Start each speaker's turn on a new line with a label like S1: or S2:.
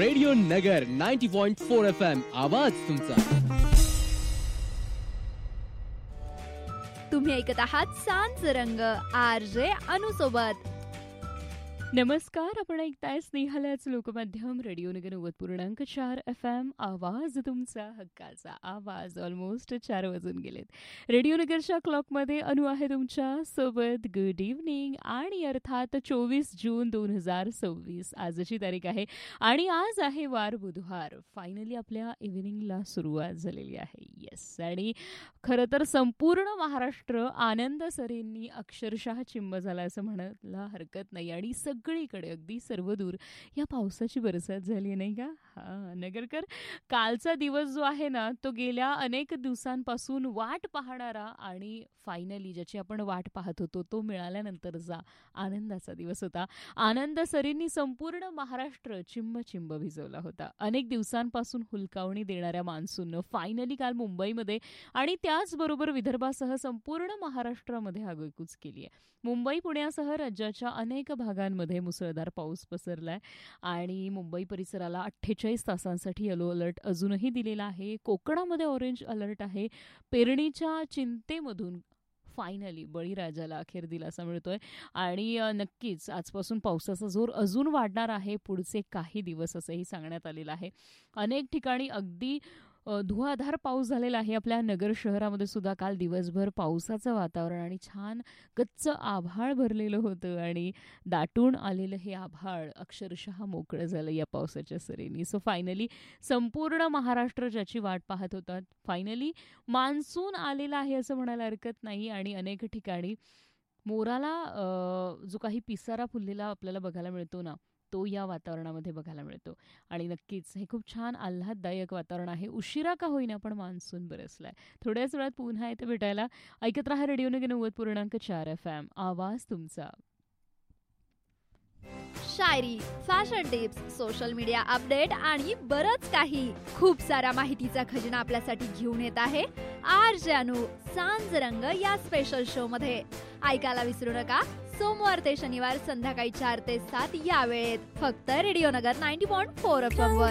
S1: Radio नगर 90.4 FM आवाज तुमचा.
S2: तुम्ही ऐकत आहात सांज रंग RJ अनु सोबत.
S3: नमस्कार, आपण ऐकताय स्नेहालयाच लोकमाध्यम रेडिओ नगर 90.4 FM आवाज तुमचा हक्काचा आवाज. ऑलमोस्ट 4 वाजून गेलेत. रेडिओ नगरच्या क्लॉकमध्ये अनु आहे तुमच्या सोबत. Good evening. आणि अर्थात 24 जून 2026 आजची तारीख आहे आणि आज आहे वार बुधवार. फायनली आपल्या इव्हिनिंगला सुरुवात झालेली आहे. येस, आणि खरं तर संपूर्ण महाराष्ट्र आनंद सरींनी अक्षरशः चिंब झाला असं म्हणायला हरकत नाही. आणि सगळीकडे अगदी सर्वदूर या पावसाची बरसात झाली नाही का? हां नगरकर, कालचा दिवस जो आहे ना तो गेल्या अनेक दिवसांपासून वाट पाहणारा आणि फायनली ज्याची आपण वाट पाहत होतो तो मिळाल्यानंतरचा आनंदाचा दिवस होता. आनंद सरींनी संपूर्ण महाराष्ट्र चिंब चिंब भिजवला होता. अनेक दिवसांपासून हुलकावणी देणाऱ्या मान्सूननं फायनली काल मुंबईमध्ये आणि त्याचबरोबर विदर्भासह संपूर्ण महाराष्ट्रामध्ये आगेकूच केली आहे. मुंबई पुण्यासह राज्याच्या अनेक भागांमध्ये मुसळधार पाऊस पसरलाय आणि मुंबई परिसराला 48 तासांसाठी येलो अलर्ट अजूनही दिलेला आहे. कोकणामध्ये ऑरेंज अलर्ट आहे. पेरणीच्या चिंतेमधून फायनली बळीराजाला अखेर दिलासा मिळतोय आणि नक्कीच आजपासून पावसाचा जोर अजून वाढणार आहे पुढचे काही दिवस असंही सांगण्यात आलेलं आहे. अनेक ठिकाणी अगदी धुवाधार पाऊस झालेला आहे. आपल्या नगर शहरामध्ये सुद्धा काल दिवसभर पावसाचं वातावरण आणि छान गच्च आभाळ भरलेलं होतं आणि दाटून आलेलं हे आभाळ अक्षरशः मोकळं झालं या पावसाच्या सरींनी. सो फायनली संपूर्ण महाराष्ट्र ज्याची वाट पाहत होता, फायनली मान्सून आलेला आहे असं म्हणायला हरकत नाही. आणि अनेक ठिकाणी मोराला जो काही पिसारा फुललेला आपल्याला बघायला मिळतो ना तो या वातावरणामध्ये बघायला मिळतो. आणि नक्कीच हे खूप छान आल्हाददायक वातावरण आहे. उशिरा का होईना पण मान्सून बरसलाय. थोड्याच वेळात पुन्हा येथे भेटायला. ऐकत रहा रेडिओ नगर 90.4 FM आवाज तुमचा.
S2: शायरी, fashion tips, social media update आणि बरंच काही. खूप सारा माहितीचा खजिना आपल्यासाठी घेऊन येत आहे RJ अनु सांज रंग या स्पेशल शो मध्ये. ऐकायला विसरू नका सोमवार ते शनिवार संध्याकाळी 4 ते 7 या वेळेत फक्त रेडिओ नगर 90.4 FM वर.